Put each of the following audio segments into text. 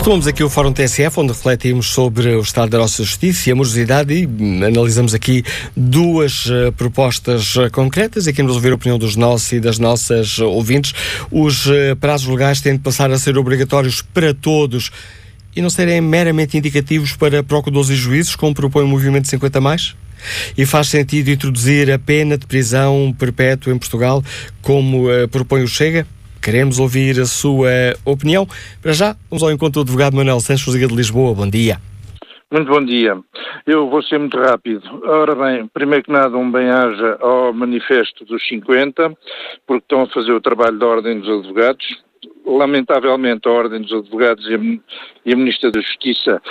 Retomamos aqui o Fórum TSF, onde refletimos sobre o estado da nossa justiça e a morosidade e analisamos aqui duas propostas concretas e queremos ouvir a opinião dos nossos e das nossas ouvintes. Os prazos legais têm de passar a ser obrigatórios para todos e não serem meramente indicativos para procuradores e juízes, como propõe o Movimento 50+? E faz sentido introduzir a pena de prisão perpétua em Portugal, como propõe o Chega? Queremos ouvir a sua opinião. Para já, vamos ao encontro do advogado Manuel Santos, Liga de Lisboa. Bom dia. Muito bom dia. Eu vou ser muito rápido. Ora bem, primeiro que nada, um bem-aja ao manifesto dos 50, porque estão a fazer o trabalho da Ordem dos Advogados. Lamentavelmente, a Ordem dos Advogados e a Ministra da Justiça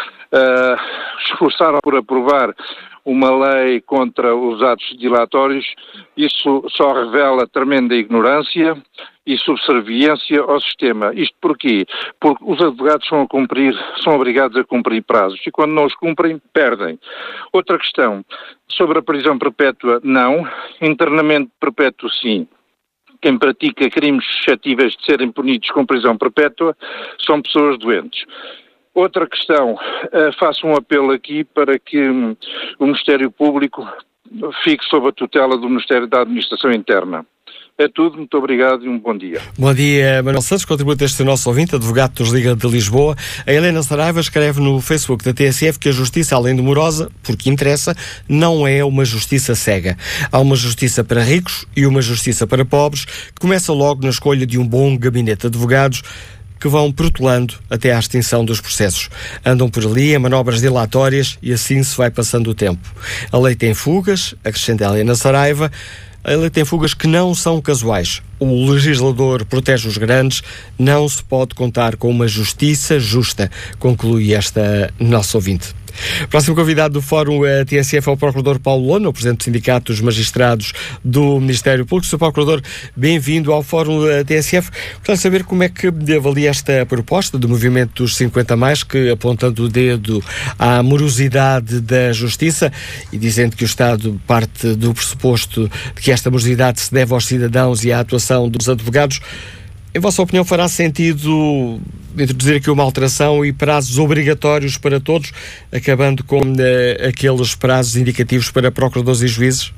esforçaram por aprovar uma lei contra os atos dilatórios. Isso só revela tremenda ignorância e subserviência ao sistema. Isto porquê? Porque os advogados são obrigados a cumprir prazos e quando não os cumprem, perdem. Outra questão, sobre a prisão perpétua, não. Internamento perpétuo, sim. Quem pratica crimes suscetíveis de serem punidos com prisão perpétua são pessoas doentes. Outra questão, faço um apelo aqui para que o Ministério Público fique sob a tutela do Ministério da Administração Interna. É tudo, muito obrigado e um bom dia. Bom dia, Manuel Santos, contribuinte este nosso ouvinte, advogado dos Liga de Lisboa. A Helena Saraiva escreve no Facebook da TSF que a justiça, além de morosa, porque interessa, não é uma justiça cega. Há uma justiça para ricos e uma justiça para pobres, que começa logo na escolha de um bom gabinete de advogados, que vão protelando até à extinção dos processos. Andam por ali em manobras dilatórias e assim se vai passando o tempo. A lei tem fugas, acrescenta a Helena Saraiva, a lei tem fugas que não são casuais. O legislador protege os grandes, não se pode contar com uma justiça justa, conclui esta nossa ouvinte. Próximo convidado do Fórum TSF é o Procurador Paulo Lona, o Presidente do Sindicato dos Magistrados do Ministério Público. Sr. Procurador, bem-vindo ao Fórum TSF. Gostava de saber como é que avalia esta proposta do Movimento dos 50+, que, apontando o dedo à morosidade da Justiça e dizendo que o Estado parte do pressuposto de que esta morosidade se deve aos cidadãos e à atuação dos advogados. Em vossa opinião, fará sentido introduzir aqui uma alteração e prazos obrigatórios para todos, acabando com aqueles prazos indicativos para procuradores e juízes?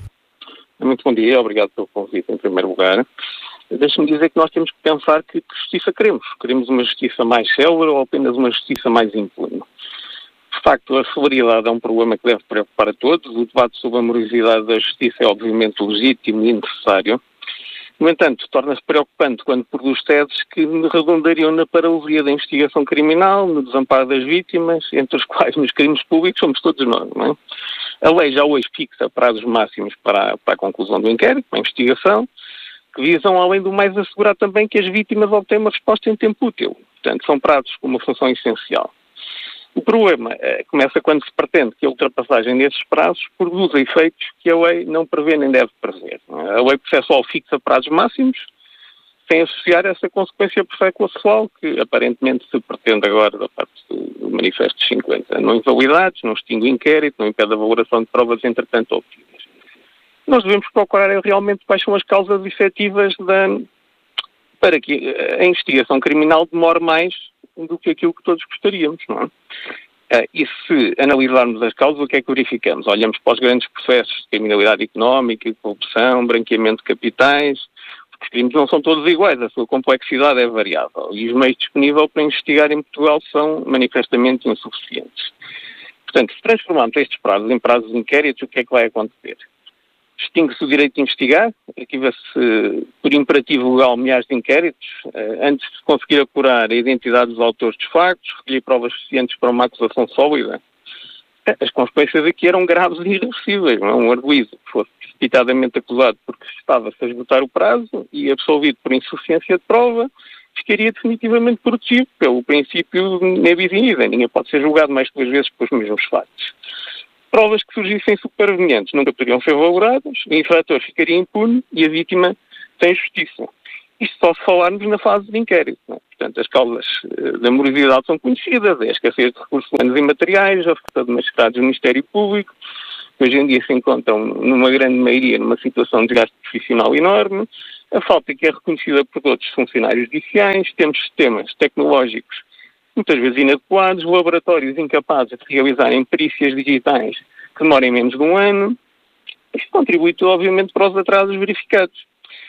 Muito bom dia, obrigado pelo convite em primeiro lugar. Deixe-me dizer que nós temos que pensar que justiça queremos. Queremos uma justiça mais célere ou apenas uma justiça mais impune? De facto, a celeridade é um problema que deve preocupar a todos. O debate sobre a morosidade da justiça é obviamente legítimo e necessário. No entanto, torna-se preocupante quando produz teses que redundariam na paralisia da investigação criminal, no desamparo das vítimas, entre os quais nos crimes públicos somos todos nós, não é? A lei já hoje fixa prazos máximos para a conclusão do inquérito, para a investigação, que visam, além do mais, assegurar também que as vítimas obtenham uma resposta em tempo útil. Portanto, são prazos com uma função essencial. O problema começa quando se pretende que a ultrapassagem desses prazos produza efeitos que a lei não prevê nem deve prever. A lei processual fixa prazos máximos, sem associar essa consequência processual que aparentemente se pretende agora da parte do Manifesto dos 50. Não invalidades, não extingue o inquérito, não impede a valoração de provas entretanto obtidas. Nós devemos procurar realmente quais são as causas efetivas para que a investigação criminal demore mais do que aquilo que todos gostaríamos, não é? E se analisarmos as causas, o que é que verificamos? Olhamos para os grandes processos de criminalidade económica, corrupção, branqueamento de capitais, porque os crimes não são todos iguais, a sua complexidade é variável e os meios disponíveis para investigar em Portugal são manifestamente insuficientes. Portanto, se transformarmos estes prazos em prazos de inquéritos, o que é que vai acontecer? Extingue-se o direito de investigar, arquiva-se por imperativo legal milhares de inquéritos, antes de conseguir apurar a identidade dos autores dos factos, recolher provas suficientes para uma acusação sólida. As consequências aqui eram graves e irreversíveis. Não é? Um arguido que fosse precipitadamente acusado porque estava-se a esgotar o prazo e absolvido por insuficiência de prova, ficaria definitivamente protegido pelo princípio ne bis in idem. Ninguém pode ser julgado mais duas vezes pelos mesmos factos. Provas que surgissem supervenientes nunca poderiam ser valoradas, o infrator ficaria impune e a vítima sem justiça. Isto só se falarmos na fase de inquérito. Não é? Portanto, as causas da morosidade são conhecidas, é a escassez de recursos humanos e materiais, a falta de magistrados do Ministério Público, que hoje em dia se encontram, numa grande maioria, numa situação de gasto profissional enorme, a falta que é reconhecida por todos os funcionários judiciais, temos sistemas tecnológicos muitas vezes inadequados, laboratórios incapazes de realizarem perícias digitais que demorem menos de um ano. Isto contribui, obviamente, para os atrasos verificados.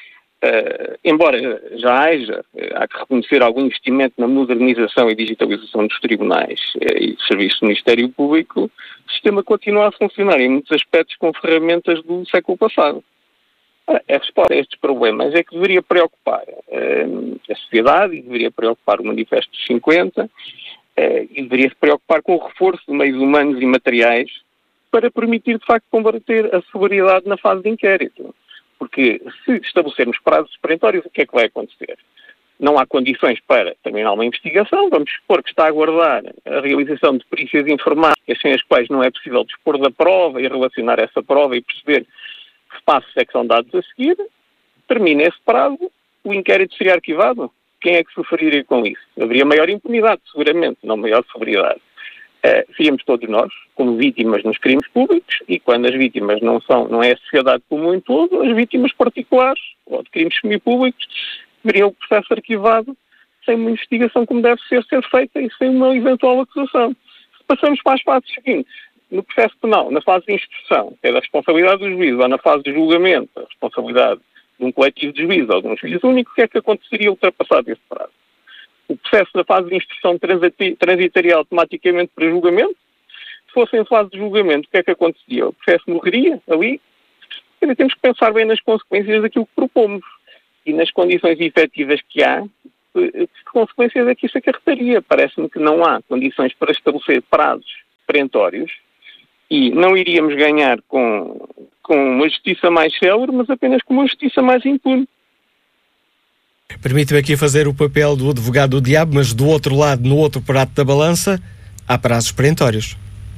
Embora já há que reconhecer algum investimento na modernização e digitalização dos tribunais e dos serviços do Ministério Público, o sistema continua a funcionar em muitos aspectos com ferramentas do século passado. A resposta a estes problemas é que deveria preocupar a sociedade e deveria preocupar o Manifesto dos 50 e deveria se preocupar com o reforço de meios humanos e materiais para permitir, de facto, combater a celeridade na fase de inquérito. Porque se estabelecermos prazos perentórios, o que é que vai acontecer? Não há condições para terminar uma investigação, vamos supor que está a aguardar a realização de perícias informáticas sem as quais não é possível dispor da prova e relacionar essa prova e perceber que passos é que são dados a seguir, termina esse prazo, o inquérito seria arquivado. Quem é que sofreria com isso? Haveria maior impunidade, seguramente, não maior severidade. Seríamos todos nós, como vítimas nos crimes públicos, e quando as vítimas não é a sociedade como um todo, as vítimas particulares, ou de crimes semipúblicos, veriam o processo arquivado sem uma investigação como deve ser feita e sem uma eventual acusação. Se passamos para as fases seguintes, no processo penal, na fase de instrução, que é da responsabilidade do juiz, ou na fase de julgamento, a responsabilidade de um coletivo de juízes ou de um juiz único, o que é que aconteceria ultrapassado esse prazo? O processo da fase de instrução transitaria automaticamente para julgamento. Se fosse em fase de julgamento, o que é que acontecia? O processo morreria ali. Ainda temos que pensar bem nas consequências daquilo que propomos e nas condições efetivas que há. Que consequências é que isso acarretaria? Parece-me que não há condições para estabelecer prazos perentórios e não iríamos ganhar com uma justiça mais célere, mas apenas com uma justiça mais impune. Permite-me aqui fazer o papel do advogado do diabo, mas do outro lado, no outro prato da balança, há prazos perentórios.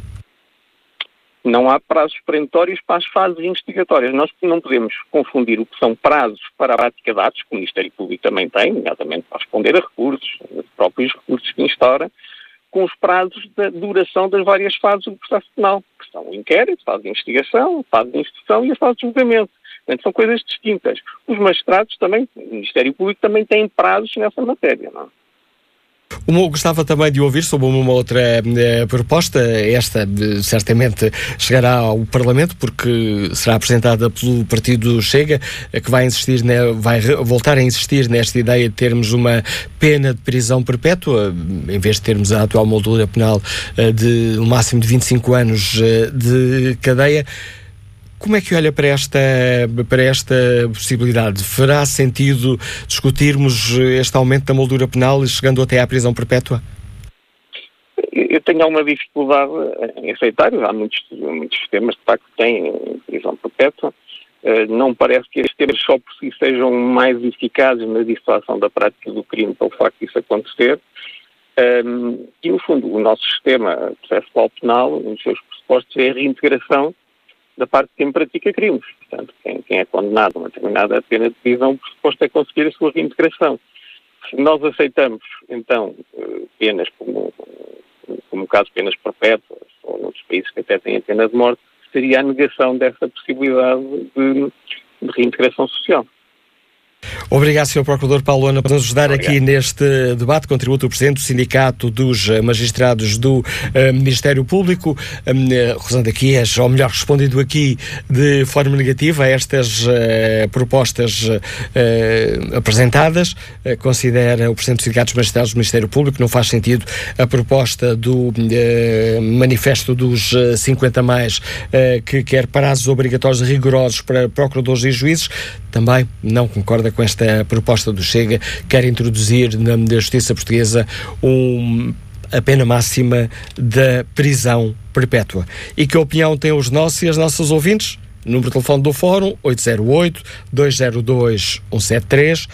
Não há prazos perentórios para as fases investigatórias. Nós não podemos confundir o que são prazos para a prática de atos, que o Ministério Público também tem, nomeadamente para responder a recursos, os próprios recursos que instaura, com os prazos da duração das várias fases do processo penal, que são o inquérito, a fase de investigação, a fase de instrução e a fase de julgamento. Portanto, são coisas distintas. Os magistrados também, o Ministério Público também tem prazos nessa matéria, não é? Gostava também de ouvir sobre uma outra proposta. Esta certamente chegará ao Parlamento porque será apresentada pelo Partido Chega, que vai voltar a insistir nesta ideia de termos uma pena de prisão perpétua, em vez de termos a atual moldura penal de um máximo de 25 anos de cadeia. Como é que olha para esta possibilidade? Fará sentido discutirmos este aumento da moldura penal e chegando até à prisão perpétua? Eu tenho alguma dificuldade em aceitar. Há muitos sistemas, de facto, que têm prisão perpétua. Não parece que estes temas só por si sejam mais eficazes na dissuasão da prática do crime pelo facto disso acontecer. E, no fundo, o nosso sistema processual penal, um dos seus pressupostos é a reintegração da parte de quem pratica crimes. Portanto, quem é condenado a uma determinada pena de prisão, o pressuposto é conseguir a sua reintegração. Se nós aceitamos, então, penas como o caso de penas perpétuas, ou noutros países que até têm a pena de morte, seria a negação dessa possibilidade de reintegração social. Obrigado, Sr. Procurador Paulo Lona, por nos ajudar aqui neste debate. Contributo o Presidente do Sindicato dos Magistrados do Ministério Público. Rosana Quias, ou melhor, respondendo aqui de forma negativa a estas propostas apresentadas, considera o Presidente do Sindicato dos Magistrados do Ministério Público que não faz sentido a proposta do Manifesto dos 50 mais, que quer prazos obrigatórios rigorosos para procuradores e juízes. Também não concorda com esta proposta do Chega, quer introduzir na Justiça Portuguesa a pena máxima da prisão perpétua. E que opinião têm os nossos e as nossas ouvintes? Número de telefone do Fórum, 808-202-173,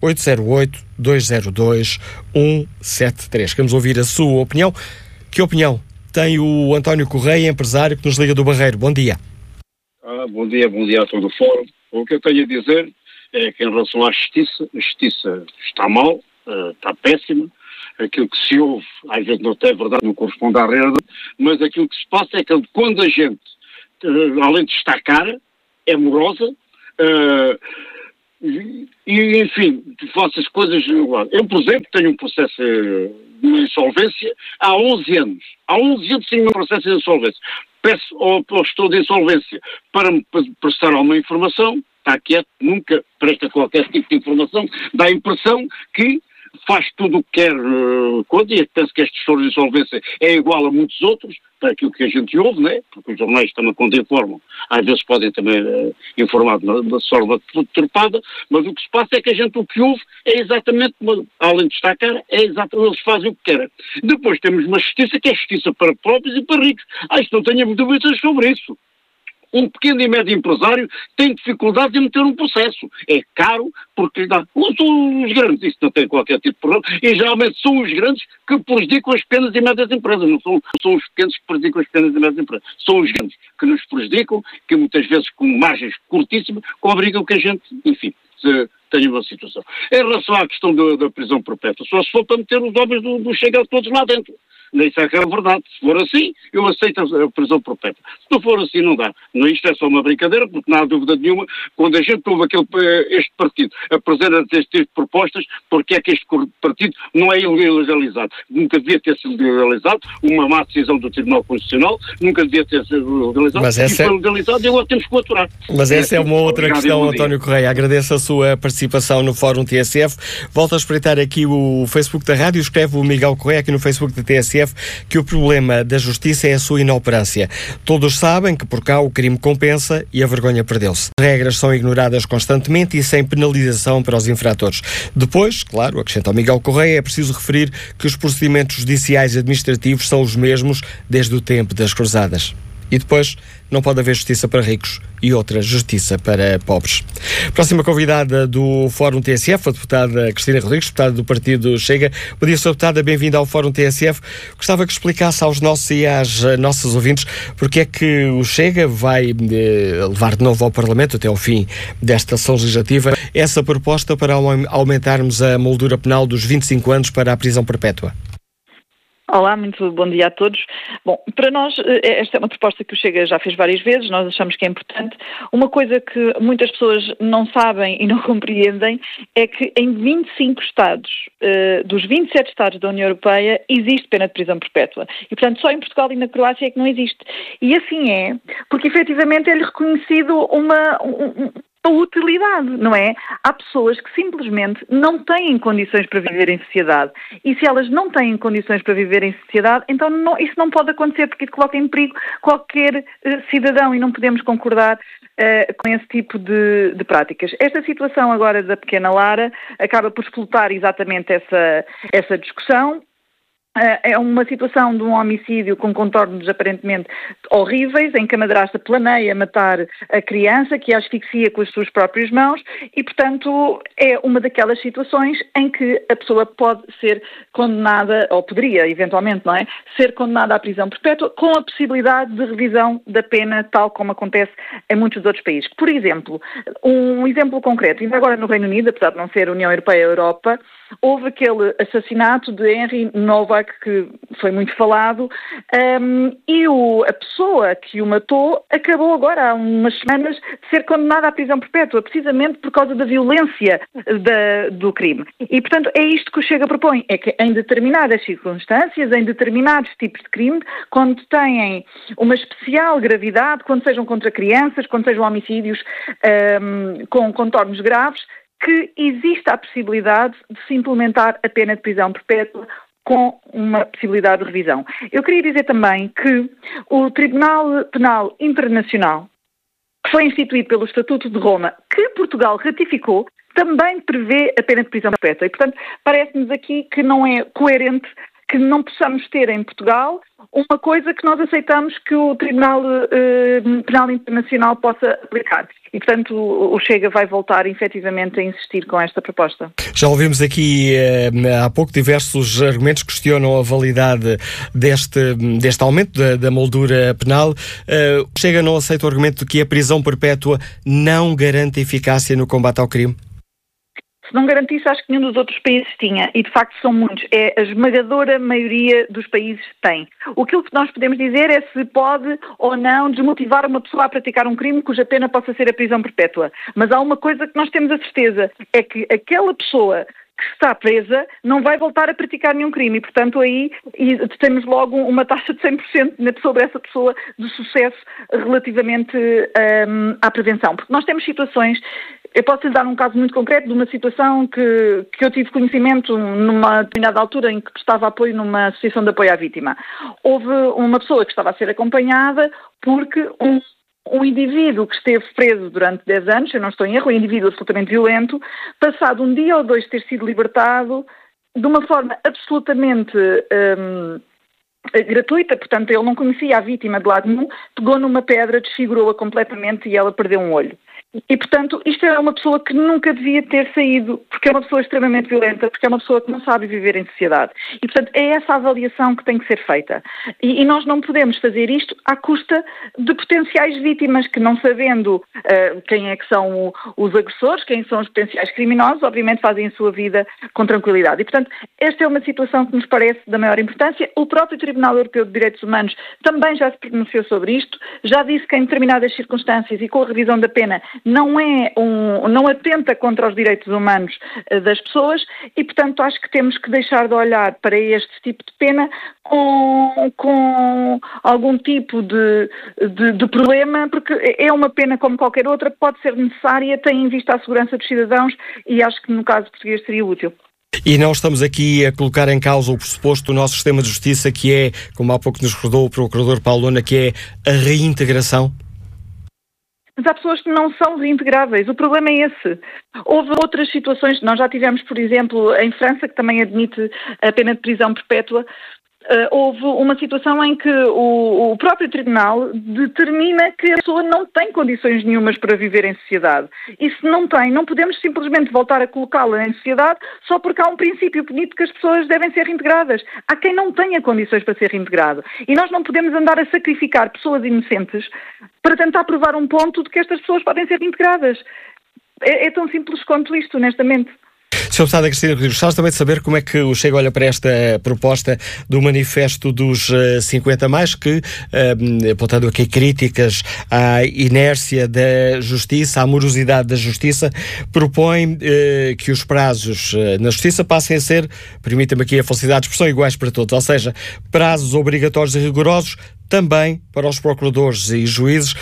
808-202-173. Queremos ouvir a sua opinião. Que opinião tem o António Correia, empresário que nos liga do Barreiro? Bom dia. Bom dia a todo o Fórum. O que eu tenho a dizer é que em relação à justiça, a justiça está mal, está péssima. Aquilo que se ouve, às vezes não é verdade, não corresponde à realidade, mas aquilo que se passa é que quando a gente, além de estar cara, é morosa, E, enfim, faço as coisas... Eu, por exemplo, tenho um processo de insolvência há 11 anos. Há 11 anos tenho um processo de insolvência. Peço ao gestor de insolvência para me prestar alguma informação, está quieto, nunca presta qualquer tipo de informação, dá a impressão que faz tudo o que quer, e penso que este gestor de insolvência é igual a muitos outros, para aquilo que a gente ouve, né? Porque os jornais também, quando informam, às vezes podem também informar de forma trepada, mas o que se passa é que a gente o que ouve é exatamente, além de destacar, é exatamente, eles fazem o que querem. Depois temos uma justiça que é justiça para pobres e para ricos. Isto não tenho dúvidas sobre isso. Um pequeno e médio empresário tem dificuldade em meter um processo. É caro porque lhe dá... Não são os grandes, isso não tem qualquer tipo de problema, e geralmente são os grandes que prejudicam as pequenas e médias empresas, não são os pequenos que prejudicam as pequenas e médias empresas. São os grandes que nos prejudicam, que muitas vezes com margens curtíssimas, que obrigam que a gente, enfim, tenha uma situação. Em relação à questão da prisão perpétua, só se for para meter os homens do Chega todos lá dentro. Isso é que é a verdade. Se for assim, eu aceito a prisão perpétua. Se não for assim, não dá. Não, isto é só uma brincadeira, porque não há dúvida nenhuma, quando a gente ouve este partido apresentar este tipo de propostas, porque é que este partido não é ilegalizado. Nunca devia ter sido legalizado, uma má decisão do Tribunal Constitucional, nunca devia ter sido legalizado, mas essa e foi legalizado e agora temos que o aturar. Mas essa é uma outra questão, António Correia. Agradeço a sua participação no Fórum TSF. Volto a espreitar aqui o Facebook da rádio. Escreve o Miguel Correia aqui no Facebook da TSF que o problema da justiça é a sua inoperância. Todos sabem que por cá o crime compensa e a vergonha perdeu-se. As regras são ignoradas constantemente e sem penalização para os infratores. Depois, claro, acrescenta o Miguel Correia, é preciso referir que os procedimentos judiciais e administrativos são os mesmos desde o tempo das cruzadas. E depois, não pode haver justiça para ricos e outra justiça para pobres. Próxima convidada do Fórum TSF, a deputada Cristina Rodrigues, deputada do Partido Chega. Bom dia, Sra. Deputada, bem-vinda ao Fórum TSF. Gostava que explicasse aos nossos e às nossas ouvintes porque é que o Chega vai levar de novo ao Parlamento, até ao fim desta sessão legislativa, essa proposta para aumentarmos a moldura penal dos 25 anos para a prisão perpétua. Olá, muito bom dia a todos. Bom, para nós, esta é uma proposta que o Chega já fez várias vezes, nós achamos que é importante. Uma coisa que muitas pessoas não sabem e não compreendem é que em 25 Estados, dos 27 Estados da União Europeia, existe pena de prisão perpétua. E, portanto, só em Portugal e na Croácia é que não existe. E assim é, porque efetivamente é-lhe reconhecido uma utilidade, não é? Há pessoas que simplesmente não têm condições para viver em sociedade. E se elas não têm condições para viver em sociedade, então isso não pode acontecer, porque isso coloca em perigo qualquer cidadão e não podemos concordar com esse tipo de práticas. Esta situação agora da pequena Lara acaba por explotar exatamente essa discussão. É uma situação de um homicídio com contornos aparentemente horríveis, em que a madrasta planeia matar a criança, que a asfixia com as suas próprias mãos, e, portanto, é uma daquelas situações em que a pessoa pode ser condenada, ou poderia, eventualmente, não é? Ser condenada à prisão perpétua, com a possibilidade de revisão da pena, tal como acontece em muitos outros países. Por exemplo, um exemplo concreto, ainda agora no Reino Unido, apesar de não ser União Europeia ou Europa, houve aquele assassinato de Henry Novak, que foi muito falado, e a pessoa que o matou acabou agora, há umas semanas, de ser condenada à prisão perpétua, precisamente por causa da violência do crime. E, portanto, é isto que o Chega propõe, é que em determinadas circunstâncias, em determinados tipos de crime, quando têm uma especial gravidade, quando sejam contra crianças, quando sejam homicídios com contornos graves, que exista a possibilidade de se implementar a pena de prisão perpétua com uma possibilidade de revisão. Eu queria dizer também que o Tribunal Penal Internacional, que foi instituído pelo Estatuto de Roma, que Portugal ratificou, também prevê a pena de prisão perpétua. E, portanto, parece-nos aqui que não é coerente que não possamos ter em Portugal uma coisa que nós aceitamos que o Tribunal Penal Internacional possa aplicar. E, portanto, o Chega vai voltar, efetivamente, a insistir com esta proposta. Já ouvimos aqui há pouco diversos argumentos que questionam a validade deste aumento da moldura penal. O Chega não aceita o argumento de que a prisão perpétua não garante eficácia no combate ao crime? Se não garantisse, acho que nenhum dos outros países tinha, e de facto são muitos. A esmagadora maioria dos países tem. Aquilo que nós podemos dizer é se pode ou não desmotivar uma pessoa a praticar um crime cuja pena possa ser a prisão perpétua. Mas há uma coisa que nós temos a certeza, é que aquela pessoa que está presa não vai voltar a praticar nenhum crime e, portanto, aí temos logo uma taxa de 100% sobre essa pessoa de sucesso relativamente à prevenção. Porque nós temos situações, eu posso lhe dar um caso muito concreto de uma situação que eu tive conhecimento numa determinada altura em que prestava apoio numa associação de apoio à vítima. Houve uma pessoa que estava a ser acompanhada porque um indivíduo que esteve preso durante 10 anos, eu não estou em erro, um indivíduo absolutamente violento, passado um dia ou dois de ter sido libertado, de uma forma absolutamente gratuita, portanto ele não conhecia a vítima de lado nenhum, pegou numa pedra, desfigurou-a completamente e ela perdeu um olho. E, portanto, isto é uma pessoa que nunca devia ter saído, porque é uma pessoa extremamente violenta, porque é uma pessoa que não sabe viver em sociedade. E, portanto, é essa avaliação que tem que ser feita. E nós não podemos fazer isto à custa de potenciais vítimas que, não sabendo quem é que são os agressores, quem são os potenciais criminosos, obviamente fazem a sua vida com tranquilidade. E, portanto, esta é uma situação que nos parece da maior importância. O próprio Tribunal Europeu de Direitos Humanos também já se pronunciou sobre isto, já disse que em determinadas circunstâncias e com a revisão da pena não atenta contra os direitos humanos das pessoas e, portanto, acho que temos que deixar de olhar para este tipo de pena com algum tipo de problema, porque é uma pena como qualquer outra, pode ser necessária, tem em vista a segurança dos cidadãos e acho que no caso português seria útil. E não estamos aqui a colocar em causa o pressuposto do nosso sistema de justiça, que é, como há pouco nos recordou o Procurador Paulo Luna, que é a reintegração? Mas há pessoas que não são reintegráveis. O problema é esse. Houve outras situações. Nós já tivemos, por exemplo, em França, que também admite a pena de prisão perpétua. Houve uma situação em que o próprio tribunal determina que a pessoa não tem condições nenhumas para viver em sociedade. E se não tem, não podemos simplesmente voltar a colocá-la em sociedade só porque há um princípio bonito que as pessoas devem ser reintegradas. Há quem não tenha condições para ser reintegrado. E nós não podemos andar a sacrificar pessoas inocentes para tentar provar um ponto de que estas pessoas podem ser reintegradas. É tão simples quanto isto, honestamente. Sr. Deputada Cristina Rodrigues, gostava também de saber como é que o Chega olha para esta proposta do manifesto dos 50 mais, que, apontando aqui críticas à inércia da justiça, à morosidade da justiça, propõe que os prazos na justiça passem a ser, permita-me aqui a felicidade de expressão, iguais para todos, ou seja, prazos obrigatórios e rigorosos também para os procuradores e juízes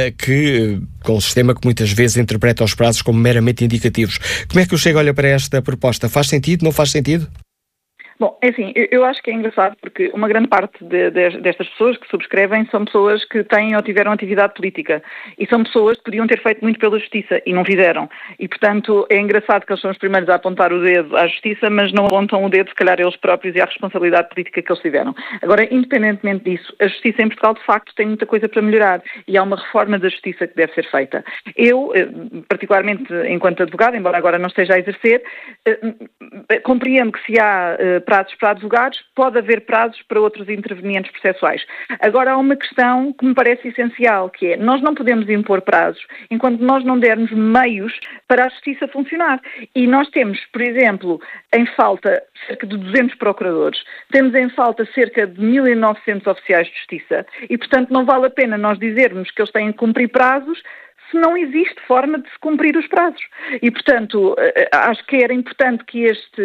com um sistema que muitas vezes interpreta os prazos como meramente indicativos. Como é que o Chega olha para esta proposta? Faz sentido? Não faz sentido? Bom, é assim, eu acho que é engraçado porque uma grande parte destas pessoas que subscrevem são pessoas que têm ou tiveram atividade política e são pessoas que podiam ter feito muito pela justiça e não fizeram. E, portanto, é engraçado que eles são os primeiros a apontar o dedo à justiça, mas não apontam o dedo, se calhar, eles próprios e à responsabilidade política que eles tiveram. Agora, independentemente disso, a justiça em Portugal, de facto, tem muita coisa para melhorar e há uma reforma da justiça que deve ser feita. Eu, particularmente enquanto advogado, embora agora não esteja a exercer, compreendo que se há prazos para advogados, pode haver prazos para outros intervenientes processuais. Agora há uma questão que me parece essencial, que é, nós não podemos impor prazos enquanto nós não dermos meios para a justiça funcionar. E nós temos, por exemplo, em falta cerca de 200 procuradores, temos em falta cerca de 1.900 oficiais de justiça e, portanto, não vale a pena nós dizermos que eles têm que cumprir prazos se não existe forma de se cumprir os prazos. E, portanto, acho que era importante que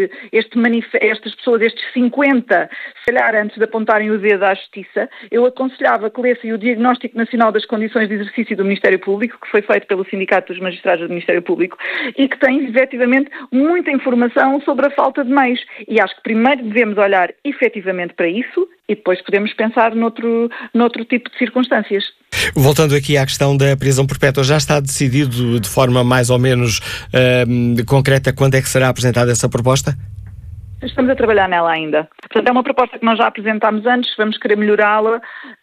estas pessoas, estes 50, se calhar antes de apontarem o dedo à justiça, eu aconselhava que lessem o Diagnóstico Nacional das Condições de Exercício do Ministério Público, que foi feito pelo Sindicato dos Magistrados do Ministério Público, e que tem, efetivamente, muita informação sobre a falta de meios. E acho que primeiro devemos olhar efetivamente para isso e depois podemos pensar noutro tipo de circunstâncias. Voltando aqui à questão da prisão perpétua, já está decidido de forma mais ou menos concreta quando é que será apresentada essa proposta? Estamos a trabalhar nela ainda. Portanto, é uma proposta que nós já apresentámos antes, vamos querer melhorá-la,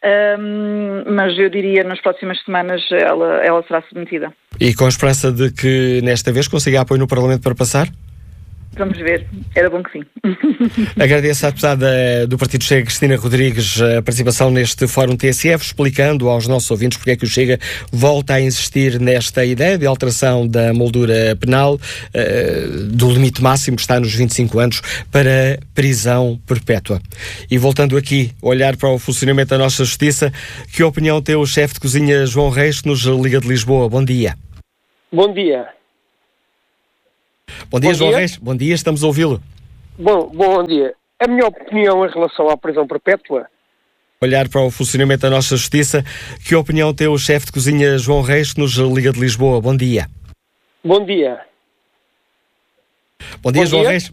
mas eu diria nas próximas semanas ela será submetida. E com a esperança de que nesta vez consiga apoio no Parlamento para passar? Vamos ver. Era bom que sim. Agradeço à deputada do Partido Chega, Cristina Rodrigues, a participação neste Fórum TSF, explicando aos nossos ouvintes porque é que o Chega volta a insistir nesta ideia de alteração da moldura penal, do limite máximo que está nos 25 anos para prisão perpétua. E voltando aqui, olhar para o funcionamento da nossa justiça, que opinião tem o chefe de cozinha João Reis, que nos liga de Lisboa? Bom dia. Bom dia. Bom dia, João Reis. Bom dia, estamos a ouvi-lo. Bom dia. A minha opinião em relação à prisão perpétua... Olhar para o funcionamento da nossa justiça, que opinião tem o chefe de cozinha João Reis, que nos liga de Lisboa? Bom dia. Bom dia. Bom dia, João Reis.